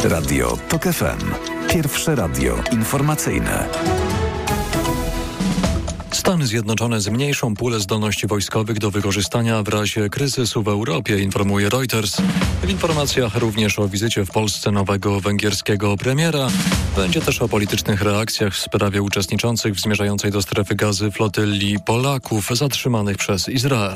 Radio TOK FM. Pierwsze radio informacyjne. Stany Zjednoczone zmniejszą pulę zdolności wojskowych do wykorzystania w razie kryzysu w Europie, informuje Reuters. W informacjach również o wizycie w Polsce nowego węgierskiego premiera. Będzie też o politycznych reakcjach w sprawie uczestniczących w zmierzającej do strefy gazy flotylli Polaków zatrzymanych przez Izrael.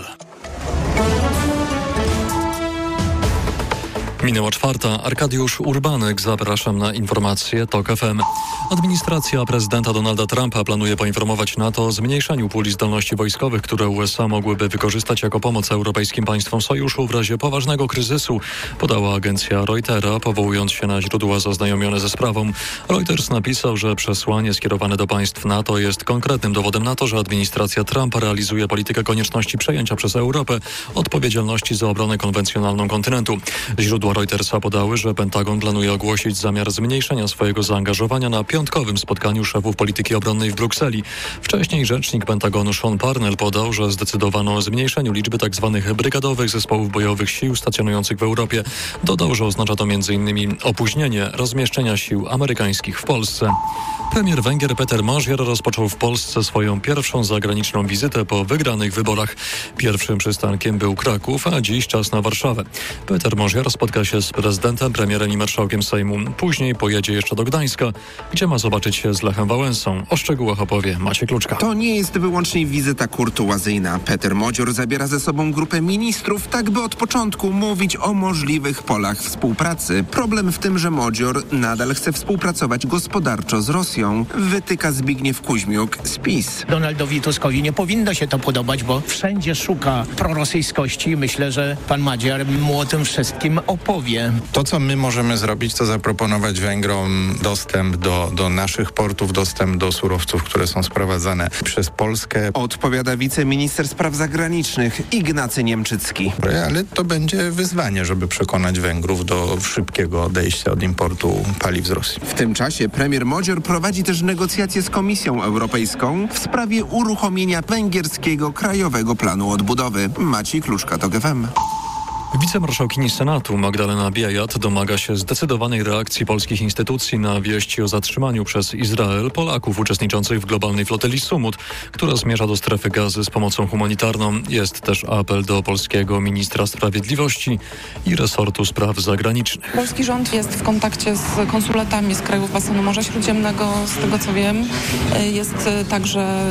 Minęła 4. Arkadiusz Urbanek, zapraszam na informacje TOK FM. Administracja prezydenta Donalda Trumpa planuje poinformować NATO o zmniejszeniu puli zdolności wojskowych, które USA mogłyby wykorzystać jako pomoc europejskim państwom sojuszu w razie poważnego kryzysu, podała agencja Reutera, powołując się na źródła zaznajomione ze sprawą. Reuters napisał, że przesłanie skierowane do państw NATO jest konkretnym dowodem na to, że administracja Trumpa realizuje politykę konieczności przejęcia przez Europę odpowiedzialności za obronę konwencjonalną kontynentu. Źródła Reutersa podały, że Pentagon planuje ogłosić zamiar zmniejszenia swojego zaangażowania na piątkowym spotkaniu szefów polityki obronnej w Brukseli. Wcześniej rzecznik Pentagonu Sean Parnell podał, że zdecydowano o zmniejszeniu liczby tzw. brygadowych zespołów bojowych sił stacjonujących w Europie. Dodał, że oznacza to m.in. opóźnienie rozmieszczenia sił amerykańskich w Polsce. Premier Węgier Peter Magyar rozpoczął w Polsce swoją pierwszą zagraniczną wizytę po wygranych wyborach. Pierwszym przystankiem był Kraków, a dziś czas na Warszawę. Peter Magyar spotka się z prezydentem, premierem i marszałkiem Sejmu. Później pojedzie jeszcze do Gdańska, gdzie ma zobaczyć się z Lechem Wałęsą. O szczegółach opowie Maciej Kluczka. To nie jest wyłącznie wizyta kurtuazyjna. Peter Magyar zabiera ze sobą grupę ministrów, tak by od początku mówić o możliwych polach współpracy. Problem w tym, że Magyar nadal chce współpracować gospodarczo z Rosją, wytyka Zbigniew Kuźmiuk z PiS. Donaldowi Tuskowi nie powinno się to podobać, bo wszędzie szuka prorosyjskości i myślę, że pan Magyar mu o tym wszystkim opowie. To, co my możemy zrobić, to zaproponować Węgrom dostęp do naszych portów, dostęp do surowców, które są sprowadzane przez Polskę. Odpowiada wiceminister spraw zagranicznych Ignacy Niemczycki. Ale to będzie wyzwanie, żeby przekonać Węgrów do szybkiego odejścia od importu paliw z Rosji. W tym czasie premier Magyar prowadzi też negocjacje z Komisją Europejską w sprawie uruchomienia węgierskiego Krajowego Planu Odbudowy. Maciej Kluczka, TOK FM. Wicemarszałkini Senatu Magdalena Biejat domaga się zdecydowanej reakcji polskich instytucji na wieści o zatrzymaniu przez Izrael Polaków uczestniczących w globalnej flotyli Sumut, która zmierza do strefy gazy z pomocą humanitarną. Jest też apel do polskiego ministra sprawiedliwości i resortu spraw zagranicznych. Polski rząd jest w kontakcie z konsulatami z krajów basenu Morza Śródziemnego, z tego co wiem. Jest także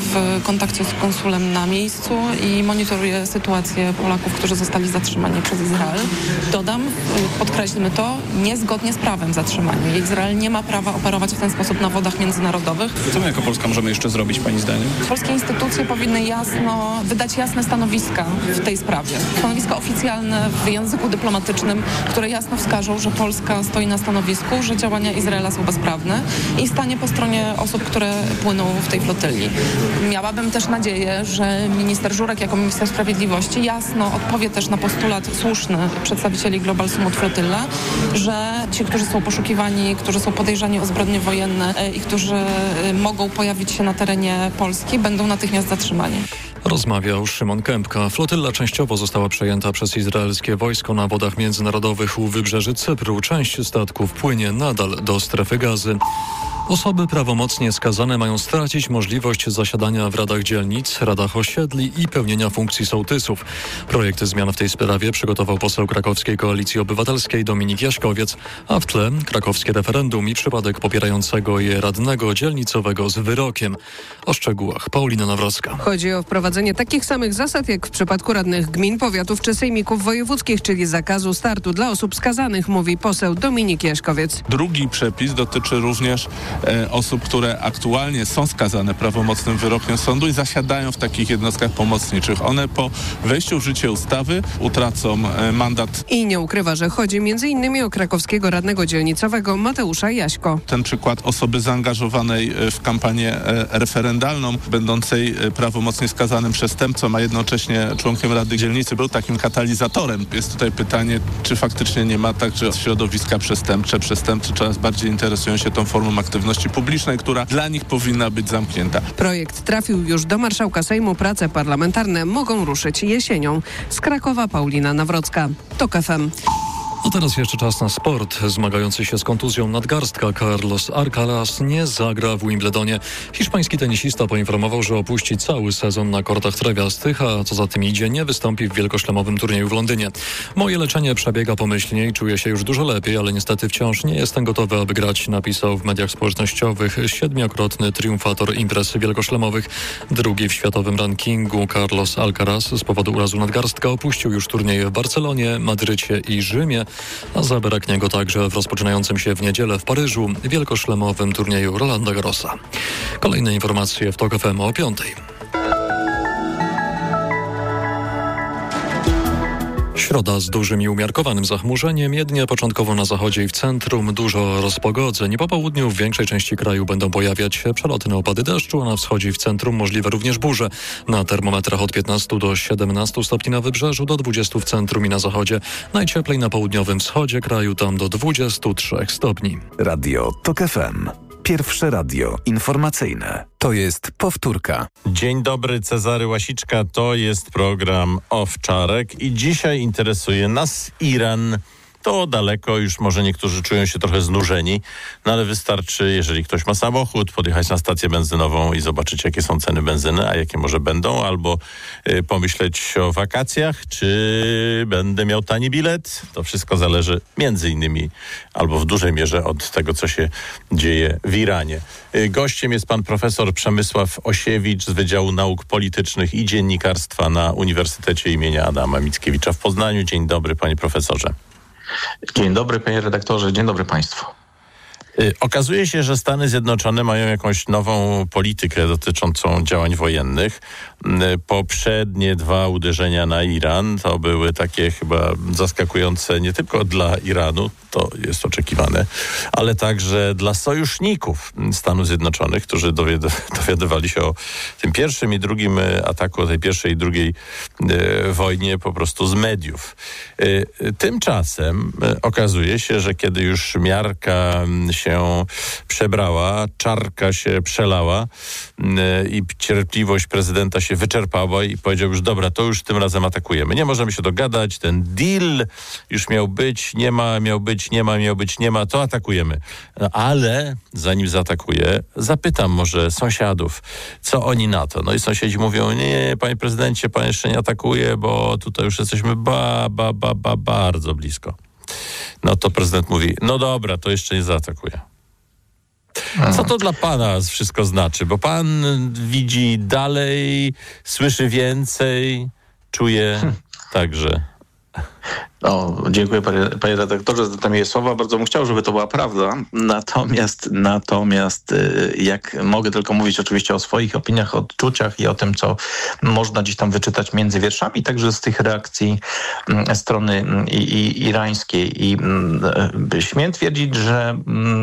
w kontakcie z konsulem na miejscu i monitoruje sytuację Polaków, którzy zostali zatrzymani przez Izrael. Dodam, podkreślmy to, niezgodnie z prawem zatrzymani. Izrael nie ma prawa operować w ten sposób na wodach międzynarodowych. Co my jako Polska możemy jeszcze zrobić, pani zdaniem? Polskie instytucje powinny wydać jasne stanowiska w tej sprawie. Stanowiska oficjalne w języku dyplomatycznym, które jasno wskażą, że Polska stoi na stanowisku, że działania Izraela są bezprawne i stanie po stronie osób, które płyną w tej flotyli. Miałabym też nadzieję, że minister Żurek jako minister sprawiedliwości jasno odpowie też na postulat słuszny przedstawicieli Global Sumut Flotylla, że ci, którzy są poszukiwani, którzy są podejrzani o zbrodnie wojenne i którzy mogą pojawić się na terenie Polski, będą natychmiast zatrzymani. Rozmawiał Szymon Kępka. Flotylla częściowo została przejęta przez izraelskie wojsko na wodach międzynarodowych u wybrzeży Cypru. Część statków płynie nadal do strefy gazy. Osoby prawomocnie skazane mają stracić możliwość zasiadania w radach dzielnic, radach osiedli i pełnienia funkcji sołtysów. Projekt zmian w tej sprawie przygotował poseł krakowskiej Koalicji Obywatelskiej Dominik Jaśkowiec, a w tle krakowskie referendum i przypadek popierającego je radnego dzielnicowego z wyrokiem. O szczegółach Paulina Nawrocka. Chodzi o wprowadzenie takich samych zasad jak w przypadku radnych gmin, powiatów czy sejmików wojewódzkich, czyli zakazu startu dla osób skazanych, mówi poseł Dominik Jaśkowiec. Drugi przepis dotyczy również osób, które aktualnie są skazane prawomocnym wyrokiem sądu i zasiadają w takich jednostkach pomocniczych. One po wejściu w życie ustawy utracą mandat. I nie ukrywa, że chodzi m.in. o krakowskiego radnego dzielnicowego Mateusza Jaśko. Ten przykład osoby zaangażowanej w kampanię referendalną, będącej prawomocnie skazanym przestępcą, a jednocześnie członkiem Rady Dzielnicy, był takim katalizatorem. Jest tutaj pytanie, czy faktycznie nie ma tak, że środowiska przestępcze, przestępcy coraz bardziej interesują się tą formą aktywności publicznej, która dla nich powinna być zamknięta. Projekt trafił już do marszałka Sejmu. Prace parlamentarne mogą ruszyć jesienią. Z Krakowa Paulina Nawrocka, TOK FM. A teraz jeszcze czas na sport. Zmagający się z kontuzją nadgarstka Carlos Alcaraz nie zagra w Wimbledonie. Hiszpański tenisista poinformował, że opuści cały sezon na kortach trawiastych, a co za tym idzie, nie wystąpi w wielkoszlemowym turnieju w Londynie. Moje leczenie przebiega pomyślnie i czuję się już dużo lepiej, ale niestety wciąż nie jestem gotowy, aby grać, napisał w mediach społecznościowych 7-krotny triumfator imprez wielkoszlemowych. Drugi w światowym rankingu Carlos Alcaraz z powodu urazu nadgarstka opuścił już turnieje w Barcelonie, Madrycie i Rzymie, a zabraknie go także w rozpoczynającym się w niedzielę w Paryżu wielkoszlemowym turnieju Rolanda Garrosa. Kolejne informacje w TOK FM o 5:00. Środa z dużym i umiarkowanym zachmurzeniem, jedynie początkowo na zachodzie i w centrum dużo rozpogodzeń. Po południu w większej części kraju będą pojawiać się przelotne opady deszczu, a na wschodzie i w centrum możliwe również burze. Na termometrach od 15 do 17 stopni na wybrzeżu, do 20 w centrum i na zachodzie. Najcieplej na południowym wschodzie kraju, tam do 23 stopni. Radio TOK FM. Pierwsze radio informacyjne. To jest powtórka. Dzień dobry, Cezary Łasiczka. To jest program Owczarek i dzisiaj interesuje nas Iran. To daleko, już może niektórzy czują się trochę znużeni, no ale wystarczy, jeżeli ktoś ma samochód, podjechać na stację benzynową i zobaczyć, jakie są ceny benzyny, a jakie może będą, albo pomyśleć o wakacjach, czy będę miał tani bilet. To wszystko zależy między innymi, albo w dużej mierze od tego, co się dzieje w Iranie. Gościem jest pan profesor Przemysław Osiewicz z Wydziału Nauk Politycznych i Dziennikarstwa na Uniwersytecie imienia Adama Mickiewicza w Poznaniu. Dzień dobry, panie profesorze. Dzień dobry, panie redaktorze, dzień dobry państwu. Okazuje się, że Stany Zjednoczone mają jakąś nową politykę dotyczącą działań wojennych. Poprzednie 2 uderzenia na Iran to były takie chyba zaskakujące nie tylko dla Iranu, to jest oczekiwane, ale także dla sojuszników Stanów Zjednoczonych, którzy dowiadywali się o tym pierwszym i drugim ataku, o tej pierwszej i drugiej wojnie po prostu z mediów. Tymczasem okazuje się, że kiedy już miarka się przebrała, czarka się przelała i cierpliwość prezydenta się wyczerpała i powiedział już dobra, to już tym razem atakujemy. Nie możemy się dogadać, ten deal już miał być, nie ma, miał być, nie ma, to atakujemy. Ale zanim zaatakuję, zapytam może sąsiadów, co oni na to. No i sąsiedzi mówią, nie, panie prezydencie, pan jeszcze nie atakuje, bo tutaj już jesteśmy bardzo blisko. No to prezydent mówi, no dobra, to jeszcze nie zaatakuje. Co to dla pana wszystko znaczy? Bo pan widzi dalej, słyszy więcej, czuje także. No, dziękuję panie redaktorze za te miłe słowa. Bardzo bym chciał, żeby to była prawda. Natomiast jak mogę tylko mówić oczywiście o swoich opiniach, odczuciach i o tym, co można gdzieś tam wyczytać między wierszami, także z tych reakcji strony irańskiej. I śmiem twierdzić, że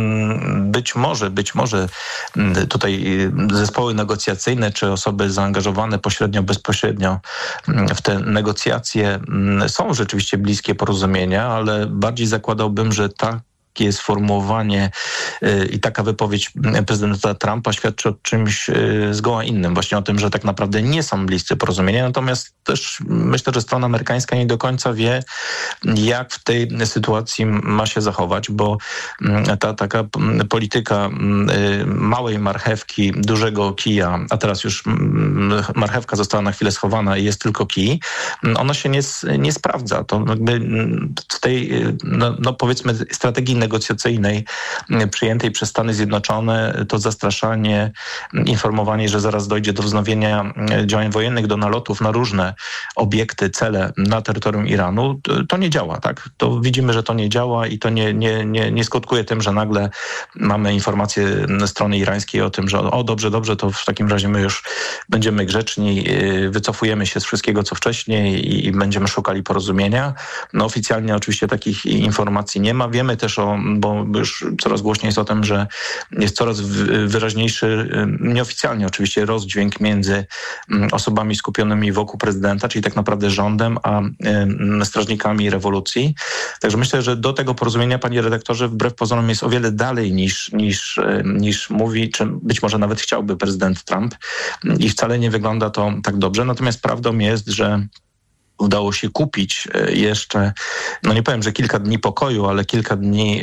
być może tutaj zespoły negocjacyjne czy osoby zaangażowane pośrednio, bezpośrednio w te negocjacje są rzeczywiście bliskie porozumienia, ale bardziej zakładałbym, że takie sformułowanie i taka wypowiedź prezydenta Trumpa świadczy o czymś zgoła innym. Właśnie o tym, że tak naprawdę nie są bliscy porozumienia. Natomiast też myślę, że strona amerykańska nie do końca wie, jak w tej sytuacji ma się zachować, bo ta taka polityka małej marchewki, dużego kija, a teraz już marchewka została na chwilę schowana i jest tylko kij, ona się nie sprawdza. To jakby w tej, powiedzmy, strategii negocjacyjnej przyjętej przez Stany Zjednoczone, to zastraszanie, informowanie, że zaraz dojdzie do wznowienia działań wojennych, do nalotów na różne obiekty, cele na terytorium Iranu, to nie działa, tak? To widzimy, że to nie działa i to nie skutkuje tym, że nagle mamy informację strony irańskiej o tym, że dobrze, to w takim razie my już będziemy grzeczni, wycofujemy się z wszystkiego, co wcześniej i będziemy szukali porozumienia. No oficjalnie oczywiście takich informacji nie ma. Wiemy też bo już coraz głośniej jest o tym, że jest coraz wyraźniejszy, nieoficjalnie oczywiście, rozdźwięk między osobami skupionymi wokół prezydenta, czyli tak naprawdę rządem, a strażnikami rewolucji. Także myślę, że do tego porozumienia, panie redaktorze, wbrew pozorom jest o wiele dalej niż mówi, czy być może nawet chciałby prezydent Trump i wcale nie wygląda to tak dobrze. Natomiast prawdą jest, że udało się kupić jeszcze, no nie powiem, że kilka dni pokoju, ale kilka dni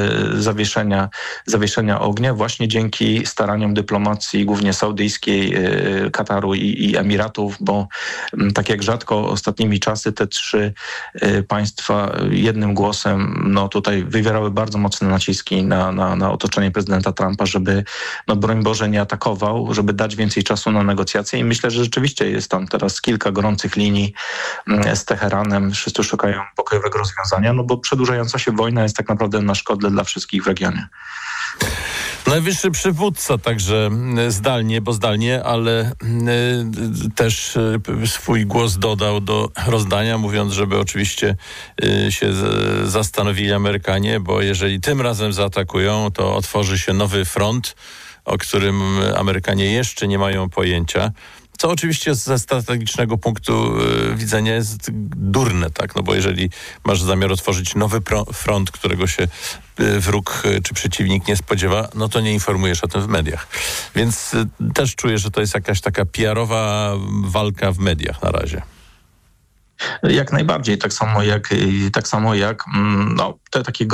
zawieszenia ognia właśnie dzięki staraniom dyplomacji głównie saudyjskiej, Kataru i Emiratów, bo tak jak rzadko ostatnimi czasy te trzy państwa jednym głosem no tutaj wywierały bardzo mocne naciski na otoczenie prezydenta Trumpa, żeby no broń Boże nie atakował, żeby dać więcej czasu na negocjacje i myślę, że rzeczywiście jest tam teraz kilka gorących linii z Teheranem. Wszyscy szukają pokojowego rozwiązania, no bo przedłużająca się wojna jest tak naprawdę na szkodę dla wszystkich w regionie. Najwyższy przywódca także zdalnie, ale też swój głos dodał do rozdania, mówiąc, żeby oczywiście się zastanowili Amerykanie, bo jeżeli tym razem zaatakują, to otworzy się nowy front, o którym Amerykanie jeszcze nie mają pojęcia. Co oczywiście ze strategicznego punktu widzenia jest durne, tak? No bo jeżeli masz zamiar otworzyć nowy front, którego się wróg czy przeciwnik nie spodziewa, no to nie informujesz o tym w mediach. Więc też czuję, że to jest jakaś taka PR-owa walka w mediach na razie. Jak najbardziej, tak samo jak no, te takie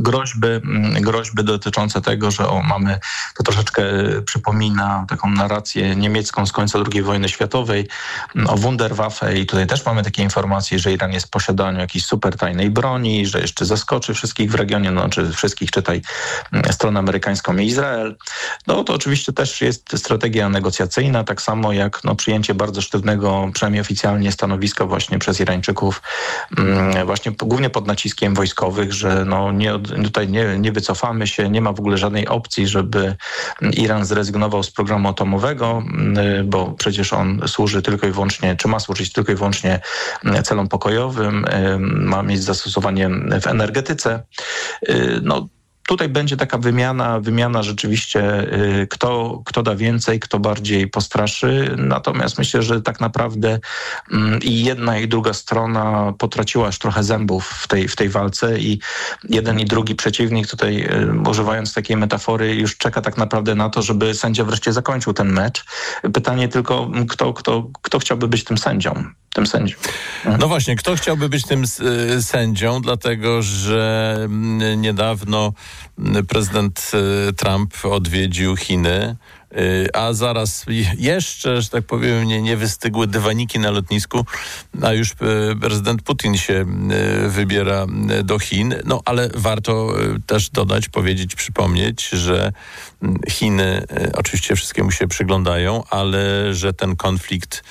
groźby dotyczące tego, że mamy, to troszeczkę przypomina taką narrację niemiecką z końca II wojny światowej o Wunderwaffe i tutaj też mamy takie informacje, że Iran jest w posiadaniu jakiejś super tajnej broni, że jeszcze zaskoczy wszystkich w regionie, no czy wszystkich, czytaj stronę amerykańską i Izrael. No to oczywiście też jest strategia negocjacyjna, tak samo jak no, przyjęcie bardzo sztywnego, przynajmniej oficjalnie stanowiska właśnie przez Irańczyków, właśnie głównie pod naciskiem wojskowych, że no tutaj nie wycofamy się, nie ma w ogóle żadnej opcji, żeby Iran zrezygnował z programu atomowego, bo przecież on służy tylko i wyłącznie, czy ma służyć tylko i wyłącznie celom pokojowym, ma mieć zastosowanie w energetyce. No, tutaj będzie taka wymiana rzeczywiście, kto da więcej, kto bardziej postraszy. Natomiast myślę, że tak naprawdę i jedna i druga strona potraciła już trochę zębów w tej walce i jeden i drugi przeciwnik tutaj, używając takiej metafory, już czeka tak naprawdę na to, żeby sędzia wreszcie zakończył ten mecz. Pytanie tylko, kto chciałby być tym sędzią? No właśnie, kto chciałby być tym sędzią, dlatego że niedawno prezydent Trump odwiedził Chiny, a zaraz jeszcze, że tak powiem, nie wystygły dywaniki na lotnisku, a już prezydent Putin się wybiera do Chin. No ale warto też dodać, powiedzieć, przypomnieć, że Chiny oczywiście wszystkiemu się przyglądają, ale że ten konflikt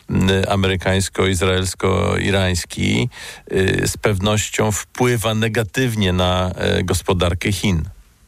amerykańsko-izraelsko-irański z pewnością wpływa negatywnie na gospodarkę Chin.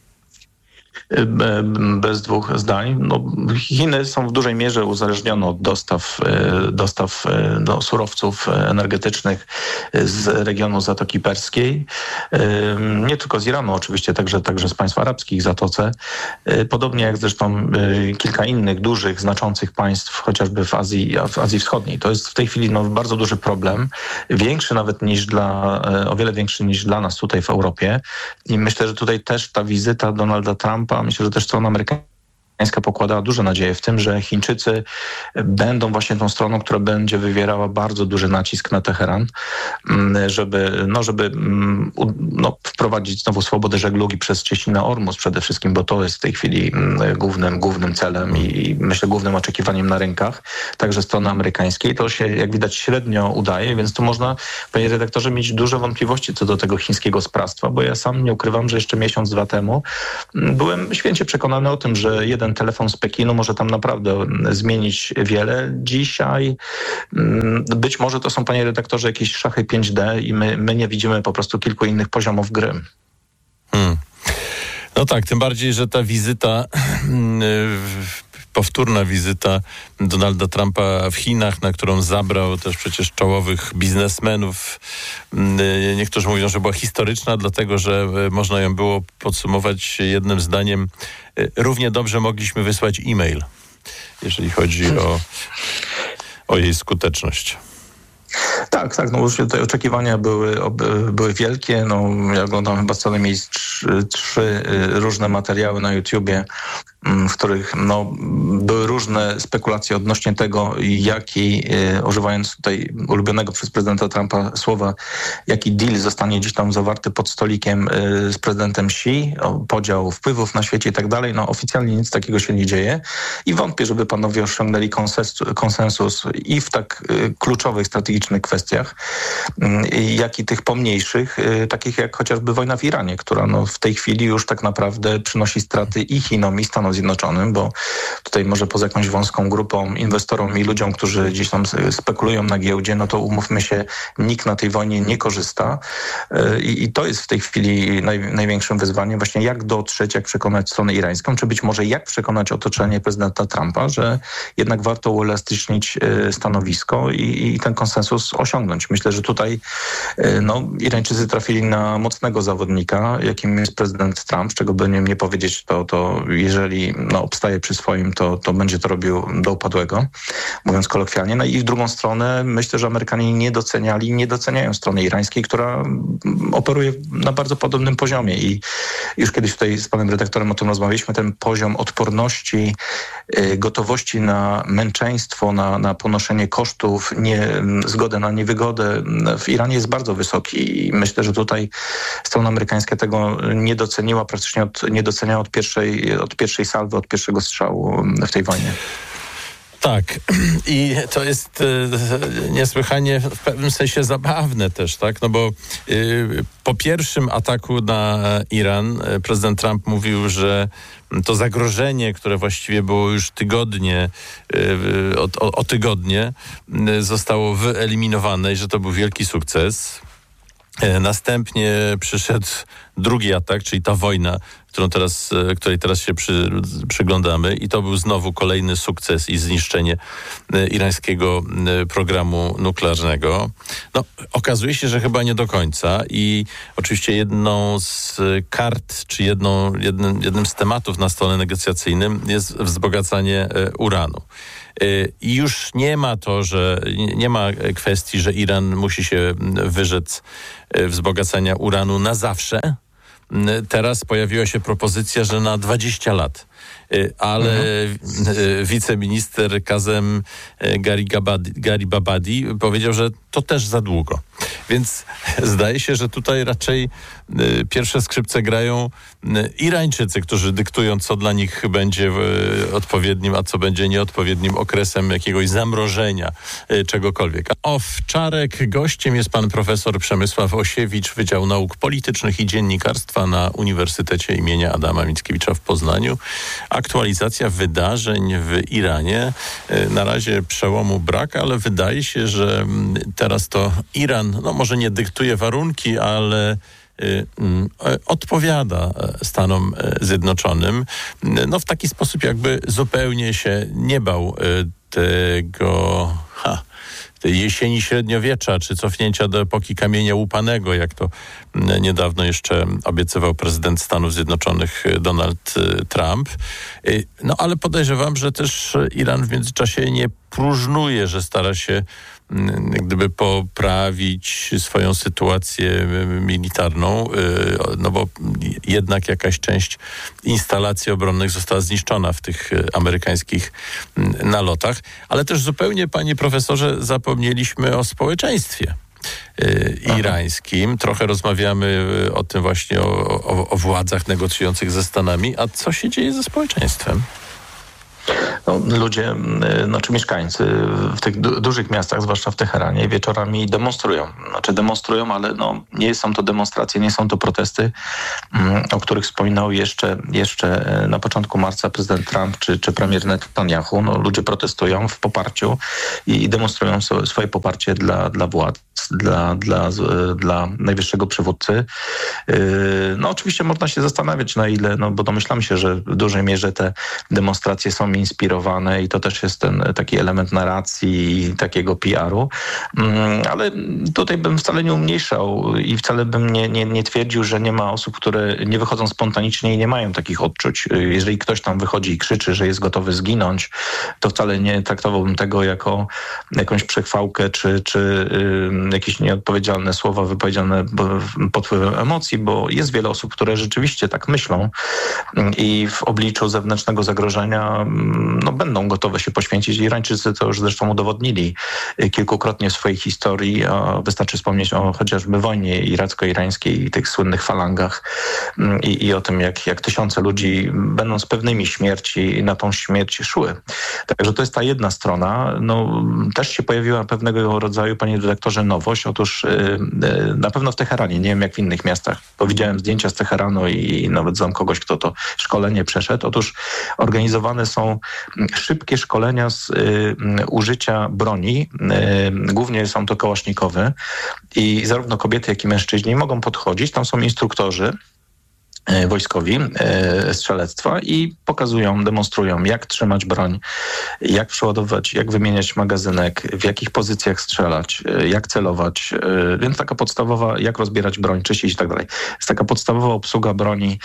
Bez dwóch zdań. No, Chiny są w dużej mierze uzależnione od dostaw surowców energetycznych z regionu Zatoki Perskiej. Nie tylko z Iranu oczywiście, także z państw arabskich w Zatoce. Podobnie jak zresztą kilka innych dużych, znaczących państw, chociażby w Azji Wschodniej. To jest w tej chwili bardzo duży problem. Większy nawet o wiele większy niż dla nas tutaj w Europie. I myślę, że tutaj też ta wizyta Donalda Trumpa, myślę, że też strona amerykańska pokładała duże nadzieje w tym, że Chińczycy będą właśnie tą stroną, która będzie wywierała bardzo duży nacisk na Teheran, żeby wprowadzić znowu swobodę żeglugi przez Cieśninę Ormus przede wszystkim, bo to jest w tej chwili głównym celem i myślę głównym oczekiwaniem na rynkach, także strony amerykańskiej. To się, jak widać, średnio udaje, więc tu można, panie redaktorze, mieć duże wątpliwości co do tego chińskiego sprawstwa, bo ja sam nie ukrywam, że jeszcze miesiąc, dwa temu byłem święcie przekonany o tym, że jeden telefon z Pekinu może tam naprawdę zmienić wiele. Dzisiaj być może to są, panie redaktorze, jakieś szachy 5D i my nie widzimy po prostu kilku innych poziomów gry. No tak, tym bardziej, że ta wizyta, powtórna wizyta Donalda Trumpa w Chinach, na którą zabrał też przecież czołowych biznesmenów. Niektórzy mówią, że była historyczna, dlatego że można ją było podsumować jednym zdaniem. Równie dobrze mogliśmy wysłać e-mail, jeżeli chodzi o jej skuteczność. Tak, no już te oczekiwania były wielkie. No, ja oglądam chyba co najmniej trzy różne materiały na YouTubie w których były różne spekulacje odnośnie tego, używając tutaj ulubionego przez prezydenta Trumpa słowa, jaki deal zostanie gdzieś tam zawarty pod stolikiem z prezydentem Xi, o podział wpływów na świecie i tak dalej. Oficjalnie nic takiego się nie dzieje i wątpię, żeby panowie osiągnęli konsensus i w tak kluczowych, strategicznych kwestiach, jak i tych pomniejszych, takich jak chociażby wojna w Iranie, która w tej chwili już tak naprawdę przynosi straty i Chinom, i Stanom Zjednoczonym, bo tutaj może poza jakąś wąską grupą inwestorom i ludziom, którzy gdzieś tam spekulują na giełdzie, to umówmy się, nikt na tej wojnie nie korzysta i to jest w tej chwili największym wyzwaniem, właśnie jak dotrzeć, jak przekonać stronę irańską, czy być może jak przekonać otoczenie prezydenta Trumpa, że jednak warto uelastycznić stanowisko i ten konsensus osiągnąć. Myślę, że tutaj Irańczycy trafili na mocnego zawodnika, jakim jest prezydent Trump, czego by nie powiedzieć, to jeżeli obstaje przy swoim, to będzie to robił do upadłego, mówiąc kolokwialnie. I w drugą stronę myślę, że Amerykanie nie doceniają strony irańskiej, która operuje na bardzo podobnym poziomie i już kiedyś tutaj z panem redaktorem o tym rozmawialiśmy, ten poziom odporności, gotowości na męczeństwo, na ponoszenie kosztów, zgodę na niewygodę w Iranie jest bardzo wysoki i myślę, że tutaj strona amerykańska tego nie doceniła, praktycznie nie doceniała od pierwszej salwy, od pierwszego strzału w tej wojnie. Tak. I to jest niesłychanie w pewnym sensie zabawne też, tak? Bo po pierwszym ataku na Iran prezydent Trump mówił, że to zagrożenie, które właściwie było już tygodnie, o tygodnie, zostało wyeliminowane i że to był wielki sukces. Następnie przyszedł drugi atak, czyli ta wojna, której teraz się przyglądamy i to był znowu kolejny sukces i zniszczenie irańskiego programu nuklearnego. Okazuje się, że chyba nie do końca i oczywiście jedną z kart, czy jednym z tematów na stole negocjacyjnym jest wzbogacanie uranu. I już nie ma kwestii, że Iran musi się wyrzec wzbogacania uranu na zawsze. Teraz pojawiła się propozycja, że na 20 lat. Ale wiceminister Kazem Garibabadi powiedział, że to też za długo. Więc zdaje się, że tutaj raczej pierwsze skrzypce grają Irańczycy, którzy dyktują, co dla nich będzie odpowiednim, a co będzie nieodpowiednim okresem jakiegoś zamrożenia czegokolwiek. Wczoraj gościem jest pan profesor Przemysław Osiewicz, Wydział Nauk Politycznych i Dziennikarstwa na Uniwersytecie imienia Adama Mickiewicza w Poznaniu. Aktualizacja wydarzeń w Iranie. Na razie przełomu brak, ale wydaje się, że teraz to Iran, może nie dyktuje warunki, ale odpowiada Stanom Zjednoczonym. W taki sposób, jakby zupełnie się nie bał tej jesieni średniowiecza, czy cofnięcia do epoki kamienia łupanego, jak to niedawno jeszcze obiecywał prezydent Stanów Zjednoczonych Donald Trump. Ale podejrzewam, że też Iran w międzyczasie nie próżnuje, że stara się jak gdyby poprawić swoją sytuację militarną, bo jednak jakaś część instalacji obronnych została zniszczona w tych amerykańskich nalotach. Ale też zupełnie, panie profesorze, zapomnieliśmy o społeczeństwie irańskim. Trochę rozmawiamy o tym właśnie, o władzach negocjujących ze Stanami. A co się dzieje ze społeczeństwem? Ludzie, czy mieszkańcy w tych dużych miastach, zwłaszcza w Teheranie, wieczorami demonstrują, ale nie są to demonstracje, nie są to protesty, o których wspominał jeszcze na początku marca prezydent Trump czy premier Netanyahu. Ludzie protestują w poparciu i demonstrują swoje poparcie dla władz, dla najwyższego przywódcy. Oczywiście można się zastanawiać, na ile, bo domyślam się, że w dużej mierze te demonstracje są inspirowane sugerowane i to też jest ten taki element narracji i takiego PR-u. Ale tutaj bym wcale nie umniejszał i wcale bym nie twierdził, że nie ma osób, które nie wychodzą spontanicznie i nie mają takich odczuć. Jeżeli ktoś tam wychodzi i krzyczy, że jest gotowy zginąć, to wcale nie traktowałbym tego jako jakąś przechwałkę czy jakieś nieodpowiedzialne słowa wypowiedziane pod wpływem emocji, bo jest wiele osób, które rzeczywiście tak myślą i w obliczu zewnętrznego zagrożenia będą gotowe się poświęcić. Irańczycy to już zresztą udowodnili kilkukrotnie w swojej historii, a wystarczy wspomnieć o chociażby wojnie iracko-irańskiej i tych słynnych falangach i o tym, jak tysiące ludzi, będąc pewnymi śmierci, na tą śmierć szły. Także to jest ta jedna strona. Też się pojawiła pewnego rodzaju, panie redaktorze, nowość. Otóż na pewno w Teheranie, nie wiem jak w innych miastach, bo widziałem zdjęcia z Teheranu i nawet znam kogoś, kto to szkolenie przeszedł. Otóż organizowane są szybkie szkolenia z użycia broni. Głównie są to kałasznikowe i zarówno kobiety, jak i mężczyźni mogą podchodzić. Tam są instruktorzy wojskowi strzelectwa i pokazują, demonstrują, jak trzymać broń, jak przeładować, jak wymieniać magazynek, w jakich pozycjach strzelać, jak celować. Więc taka podstawowa, jak rozbierać broń, czyścić i tak dalej. Jest taka podstawowa obsługa broni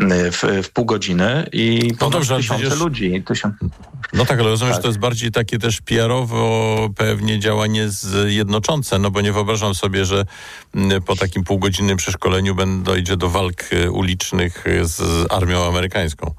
w pół godziny i ponad tysiące ludzi. No tak, ale rozumiem, że to jest bardziej takie też PR-owo pewnie działanie zjednoczące, bo nie wyobrażam sobie, że po takim półgodzinnym przeszkoleniu dojdzie do walk ulicznych z armią amerykańską.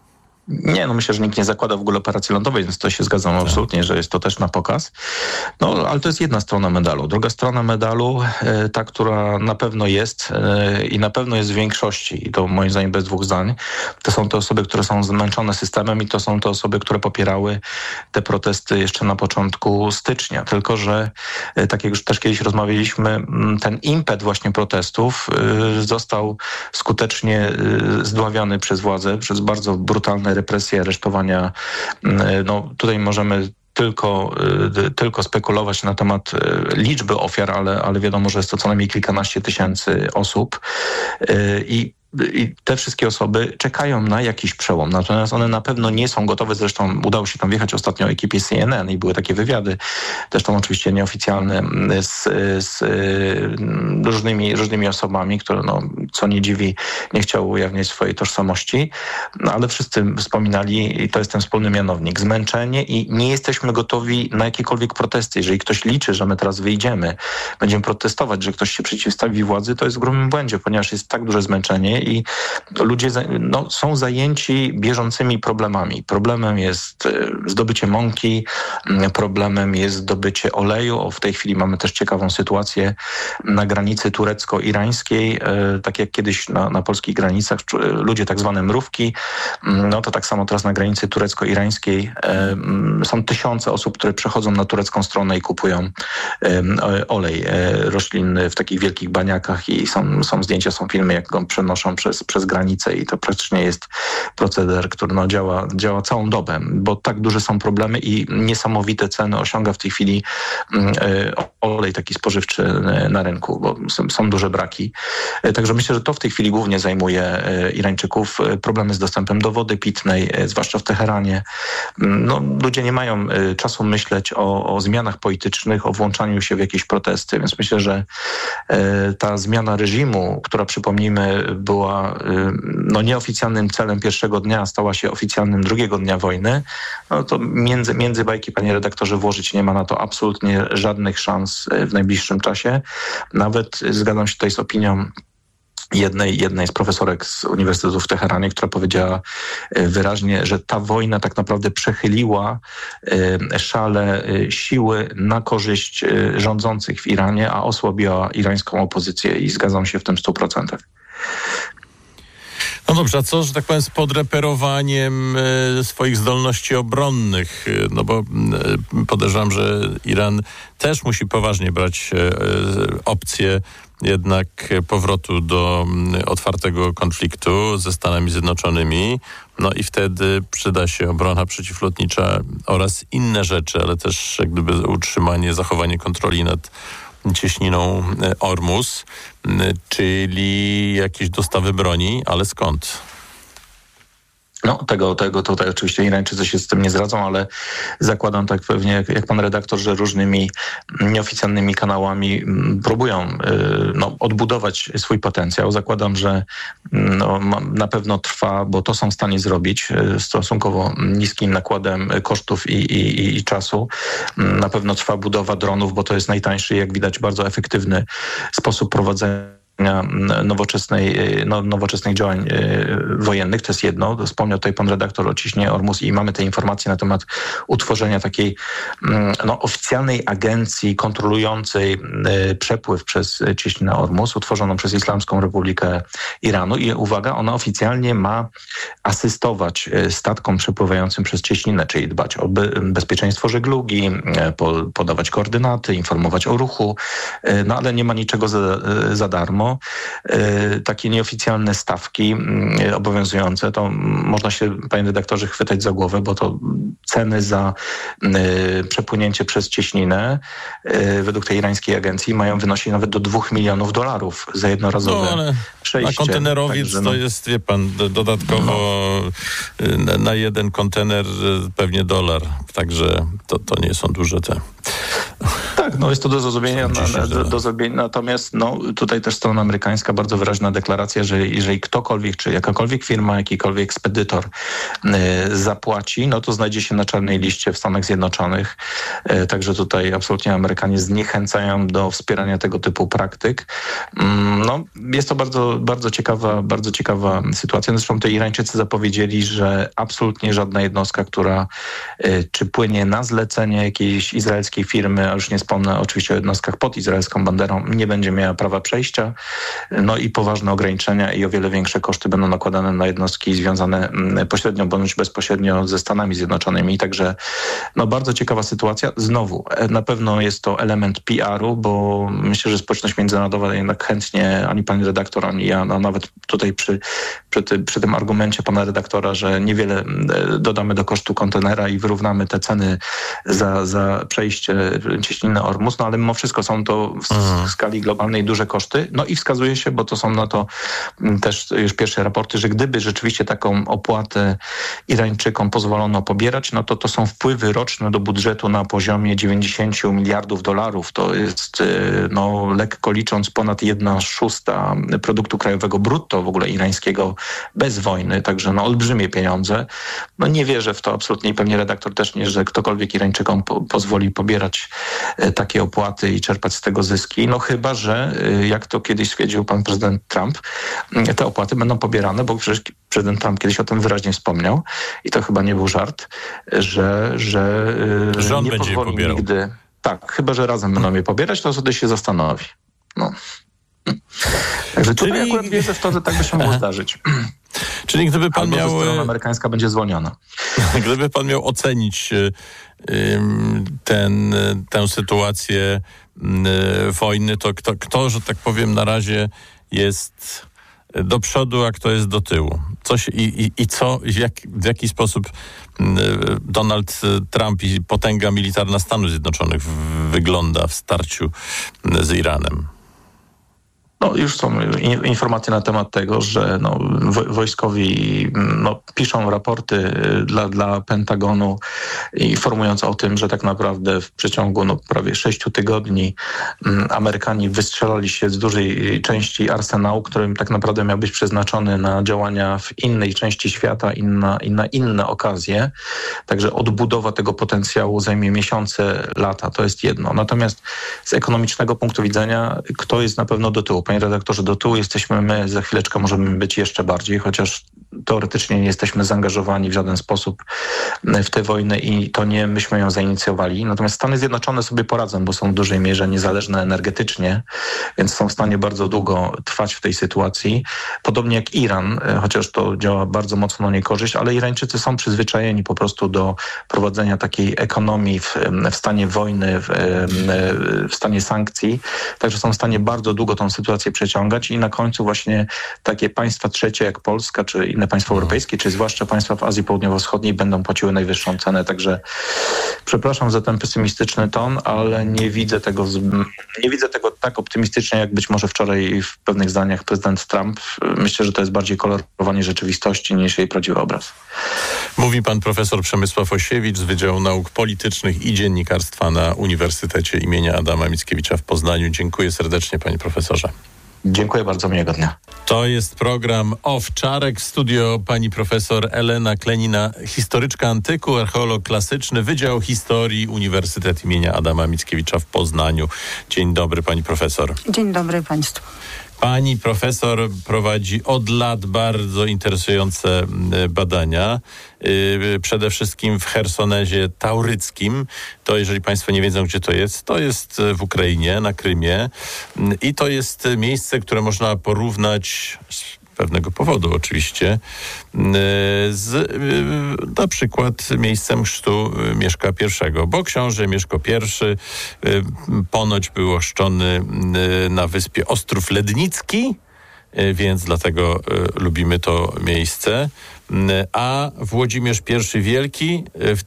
Nie, myślę, że nikt nie zakłada w ogóle operacji lądowej, więc to się zgadzam absolutnie, że jest to też na pokaz. Ale to jest jedna strona medalu. Druga strona medalu, ta, która na pewno jest i na pewno jest w większości, i to moim zdaniem bez dwóch zdań, to są te osoby, które są zmęczone systemem i to są te osoby, które popierały te protesty jeszcze na początku stycznia. Tylko że, tak jak już też kiedyś rozmawialiśmy, ten impet właśnie protestów został skutecznie zdławiany przez władzę, przez bardzo brutalne represje, aresztowania. Tutaj możemy tylko spekulować na temat liczby ofiar, ale wiadomo, że jest to co najmniej kilkanaście tysięcy osób. I te wszystkie osoby czekają na jakiś przełom. Natomiast one na pewno nie są gotowe. Zresztą udało się tam wjechać ostatnio ekipie CNN i były takie wywiady, zresztą oczywiście nieoficjalne, z różnymi osobami, które, co nie dziwi, nie chciały ujawniać swojej tożsamości. Ale wszyscy wspominali, i to jest ten wspólny mianownik, zmęczenie i nie jesteśmy gotowi na jakiekolwiek protesty. Jeżeli ktoś liczy, że my teraz wyjdziemy, będziemy protestować, że ktoś się przeciwstawi władzy, to jest w grubym błędzie, ponieważ jest tak duże zmęczenie i ludzie są zajęci bieżącymi problemami. Problemem jest zdobycie mąki, problemem jest zdobycie oleju. W tej chwili mamy też ciekawą sytuację na granicy turecko-irańskiej, tak jak kiedyś na polskich granicach, ludzie tak zwane mrówki, to tak samo teraz na granicy turecko-irańskiej są tysiące osób, które przechodzą na turecką stronę i kupują olej roślinny w takich wielkich baniakach i są zdjęcia, są filmy, jak go przenoszą przez granicę i to praktycznie jest proceder, który działa całą dobę, bo tak duże są problemy i niesamowite ceny osiąga w tej chwili olej taki spożywczy na rynku, bo są duże braki. Także myślę, że to w tej chwili głównie zajmuje Irańczyków. Problemy z dostępem do wody pitnej, zwłaszcza w Teheranie. Ludzie nie mają czasu myśleć o zmianach politycznych, o włączaniu się w jakieś protesty, więc myślę, że ta zmiana reżimu, która przypomnijmy była nieoficjalnym celem pierwszego dnia, stała się oficjalnym drugiego dnia wojny, to między bajki, panie redaktorze, włożyć nie ma na to absolutnie żadnych szans w najbliższym czasie. Nawet zgadzam się tutaj z opinią jednej z profesorek z Uniwersytetu w Teheranie, która powiedziała wyraźnie, że ta wojna tak naprawdę przechyliła szale siły na korzyść rządzących w Iranie, a osłabiła irańską opozycję i zgadzam się w tym 100%. No dobrze, a co, że tak powiem, z podreperowaniem swoich zdolności obronnych? Bo podejrzewam, że Iran też musi poważnie brać opcję jednak powrotu do otwartego konfliktu ze Stanami Zjednoczonymi. I wtedy przyda się obrona przeciwlotnicza oraz inne rzeczy, ale też jak gdyby utrzymanie, zachowanie kontroli nad cieśniną Ormus, czyli jakieś dostawy broni, ale skąd? No, tego tutaj oczywiście Irańczycy się z tym nie zradzą, ale zakładam tak pewnie jak pan redaktor, że różnymi nieoficjalnymi kanałami próbują odbudować swój potencjał. Zakładam, że na pewno trwa, bo to są w stanie zrobić stosunkowo niskim nakładem kosztów i czasu. Na pewno trwa budowa dronów, bo to jest najtańszy, jak widać, bardzo efektywny sposób prowadzenia nowoczesnych działań wojennych. To jest jedno. Wspomniał tutaj pan redaktor o ciśnieniu Ormus i mamy te informacje na temat utworzenia takiej oficjalnej agencji kontrolującej przepływ przez cieśninę Ormus, utworzoną przez Islamską Republikę Iranu i uwaga, ona oficjalnie ma asystować statkom przepływającym przez cieśninę, czyli dbać o bezpieczeństwo żeglugi, podawać koordynaty, informować o ruchu, ale nie ma niczego za darmo. Takie nieoficjalne stawki obowiązujące, to można się, panie redaktorze, chwytać za głowę, bo to ceny za przepłynięcie przez cieśninę według tej irańskiej agencji mają wynosić nawet do $2 milionów za jednorazowe przejście. Na kontenerowiec to jest, wie pan, dodatkowo na jeden kontener pewnie $1, także to nie są duże te... Tak, jest to do zrozumienia. Natomiast tutaj też strona amerykańska, bardzo wyraźna deklaracja, że jeżeli ktokolwiek, czy jakakolwiek firma, jakikolwiek ekspedytor zapłaci, to znajdzie się na czarnej liście w Stanach Zjednoczonych. Także tutaj absolutnie Amerykanie zniechęcają do wspierania tego typu praktyk. Jest to bardzo ciekawa sytuacja. Zresztą te Irańczycy zapowiedzieli, że absolutnie żadna jednostka, która czy płynie na zlecenie jakiejś izraelskiej firmy, a już nie wspomnę oczywiście o jednostkach pod izraelską banderą, nie będzie miała prawa przejścia. I poważne ograniczenia i o wiele większe koszty będą nakładane na jednostki związane pośrednio bądź bezpośrednio ze Stanami Zjednoczonymi. Także bardzo ciekawa sytuacja. Znowu, na pewno jest to element PR-u, bo myślę, że społeczność międzynarodowa jednak chętnie, ani pani redaktor, ani ja, nawet tutaj przy tym argumencie pana redaktora, że niewiele dodamy do kosztu kontenera i wyrównamy te ceny za przejście cieśniny Ormus, ale mimo wszystko są to w skali globalnej duże koszty. I wskazuje się, bo to są na to też już pierwsze raporty, że gdyby rzeczywiście taką opłatę Irańczykom pozwolono pobierać, to są wpływy roczne do budżetu na poziomie $90 miliardów. To jest, lekko licząc, ponad 1/6 produktu krajowego brutto w ogóle irańskiego bez wojny. Także olbrzymie pieniądze. Nie wierzę w to absolutnie i pewnie redaktor też nie, że ktokolwiek Irańczykom pozwoli pobierać takie opłaty i czerpać z tego zyski. Chyba że, jak to kiedyś stwierdził pan prezydent Trump, te opłaty będą pobierane, bo przecież prezydent Trump kiedyś o tym wyraźnie wspomniał i to chyba nie był żart, że rząd nie będzie pozwoli pobierał. nigdy. Tak, chyba że razem będą je pobierać, to wtedy się zastanowi. Także tutaj akurat wierzę w to, że tak by się mogło zdarzyć. Czyli gdyby pan albo miał... że strona amerykańska będzie zwolniona. Gdyby pan miał ocenić tę sytuację wojny, to kto, że tak powiem, na razie jest do przodu, a kto jest do tyłu? W jaki sposób Donald Trump i potęga militarna Stanów Zjednoczonych wygląda w starciu z Iranem? Już są informacje na temat tego, że wojskowi piszą raporty dla Pentagonu, informując o tym, że tak naprawdę w przeciągu prawie 6 tygodni Amerykanie wystrzelali się z dużej części arsenału, który tak naprawdę miał być przeznaczony na działania w innej części świata i na inne okazje. Także odbudowa tego potencjału zajmie miesiące, lata. To jest jedno. Natomiast z ekonomicznego punktu widzenia, kto jest na pewno do tyłu? Panie redaktorze, do tyłu jesteśmy my, za chwileczkę możemy być jeszcze bardziej, chociaż teoretycznie nie jesteśmy zaangażowani w żaden sposób w tę wojnę i to nie myśmy ją zainicjowali. Natomiast Stany Zjednoczone sobie poradzą, bo są w dużej mierze niezależne energetycznie, więc są w stanie bardzo długo trwać w tej sytuacji. Podobnie jak Iran, chociaż to działa bardzo mocno na niekorzyść, ale Irańczycy są przyzwyczajeni po prostu do prowadzenia takiej ekonomii w stanie wojny, w stanie sankcji, także są w stanie bardzo długo tą sytuację przeciągać i na końcu właśnie takie państwa trzecie jak Polska czy inne inne państwa europejskie, czy zwłaszcza państwa w Azji Południowo-Wschodniej będą płaciły najwyższą cenę. Także przepraszam za ten pesymistyczny ton, ale nie widzę tego tak optymistycznie, jak być może wczoraj w pewnych zdaniach prezydent Trump. Myślę, że to jest bardziej kolorowanie rzeczywistości niż jej prawdziwy obraz. Mówi pan profesor Przemysław Osiewicz z Wydziału Nauk Politycznych i Dziennikarstwa na Uniwersytecie imienia Adama Mickiewicza w Poznaniu. Dziękuję serdecznie, panie profesorze. Dziękuję bardzo, miłego dnia. To jest program Owczarek. W studio pani profesor Elena Klenina, historyczka antyku, archeolog klasyczny, Wydział Historii, Uniwersytet imienia Adama Mickiewicza w Poznaniu. Dzień dobry, pani profesor. Dzień dobry państwu. Pani profesor prowadzi od lat bardzo interesujące badania, przede wszystkim w Chersonezie Tauryckim. To, jeżeli państwo nie wiedzą, gdzie to jest w Ukrainie, na Krymie. I to jest miejsce, które można porównać z pewnego powodu oczywiście, z na przykład miejscem chrztu Mieszka I, bo książę Mieszko I ponoć był ochrzczony na wyspie Ostrów Lednicki, więc dlatego lubimy to miejsce. A Włodzimierz I Wielki w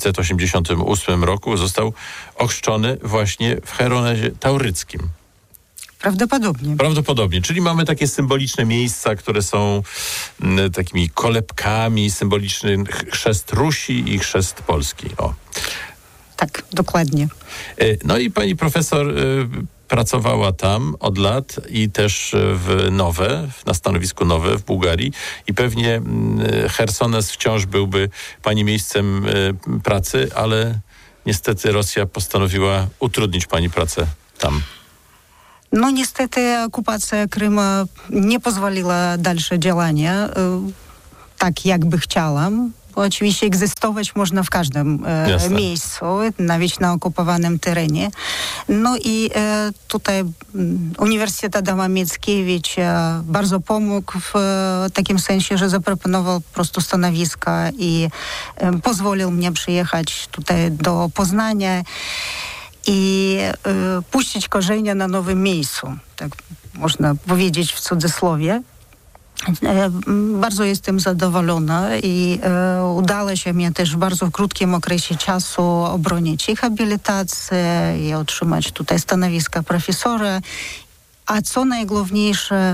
988 roku został ochrzczony właśnie w Chesonezie Tauryckim. Prawdopodobnie. Czyli mamy takie symboliczne miejsca, które są takimi kolebkami, symboliczny chrzest Rusi i chrzest Polski. O. Tak, dokładnie. No i pani profesor pracowała tam od lat i też na stanowisku Nowe w Bułgarii i pewnie Chersones wciąż byłby pani miejscem pracy, ale niestety Rosja postanowiła utrudnić pani pracę tam. No niestety okupacja Krymu nie pozwoliła dalsze działania tak, jakby chciałam. Bo oczywiście egzystować można w każdym miejscu, nawet na okupowanym terenie. No i tutaj Uniwersytet Adama Mickiewicza bardzo pomógł w takim sensie, że zaproponował po prostu stanowiska i pozwolił mnie przyjechać tutaj do Poznania i puścić korzenie na nowym miejscu, tak można powiedzieć w cudzysłowie. Bardzo jestem zadowolona i udało się mi też w bardzo krótkim okresie czasu obronić ich habilitację i otrzymać tutaj stanowisko profesora, a co najgłówniejsze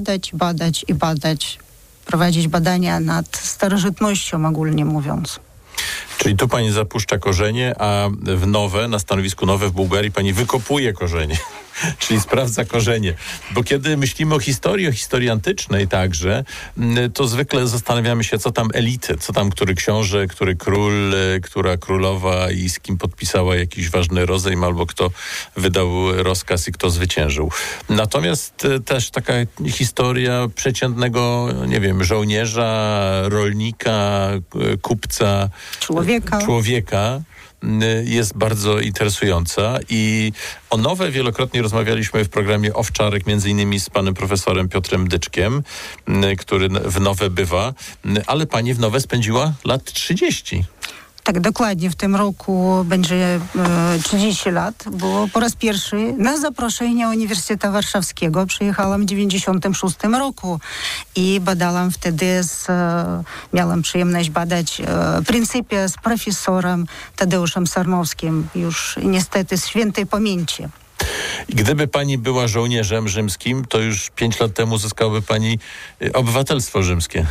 badać, prowadzić badania nad starożytnością ogólnie mówiąc. Czyli tu pani zapuszcza korzenie, a na stanowisku Nowe w Bułgarii pani wykopuje korzenie. Czyli sprawdza korzenie. Bo kiedy myślimy o historii antycznej także, to zwykle zastanawiamy się, co tam elity, co tam który książę, który król, która królowa i z kim podpisała jakiś ważny rozejm, albo kto wydał rozkaz i kto zwyciężył. Natomiast też taka historia przeciętnego, nie wiem, żołnierza, rolnika, kupca, człowieka jest bardzo interesująca i o Nowe wielokrotnie rozmawialiśmy w programie Owczarek, między innymi z panem profesorem Piotrem Dyczkiem, który w Nowe bywa, ale pani w Nowe spędziła lat 30. Tak, dokładnie. W tym roku będzie 30 lat, bo po raz pierwszy na zaproszenie Uniwersytetu Warszawskiego przyjechałam w 96 roku i badałam wtedy, miałam przyjemność badać pryncypia z profesorem Tadeuszem Sarnowskim, już niestety z świętej pamięci. I gdyby pani była żołnierzem rzymskim, to już 5 lat temu zyskałaby pani obywatelstwo rzymskie.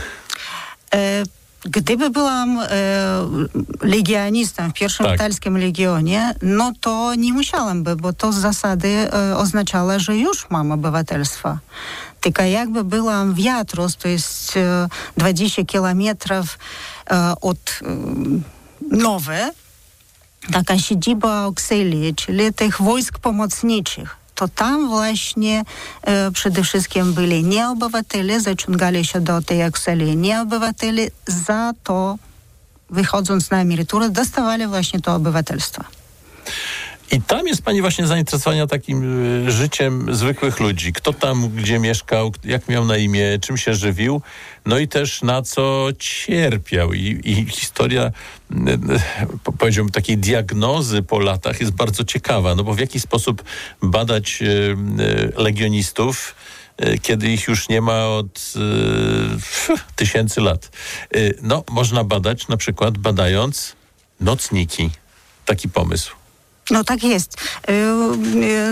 Gdyby byłam legionistą w pierwszym italskim legionie, no to nie musiałam bo to z zasady oznaczało, że już mam obywatelstwo. Tylko jakby byłam w Jatros, to jest 20 kilometrów od Nowe, taka siedziba Auxylii, czyli tych wojsk pomocniczych. To tam właśnie przede wszystkim byli nieobywatele, zaciągali się do tej Auxylii nieobywatele, za to wychodząc na emeryturę dostawali właśnie to obywatelstwo. I tam jest pani właśnie zainteresowana takim życiem zwykłych ludzi. Kto tam, gdzie mieszkał, jak miał na imię, czym się żywił, no i też na co cierpiał. I historia, powiedziałbym, takiej diagnozy po latach jest bardzo ciekawa, no bo w jaki sposób badać legionistów, kiedy ich już nie ma od tysięcy lat. No, można badać, na przykład badając nocniki. Taki pomysł. No tak jest.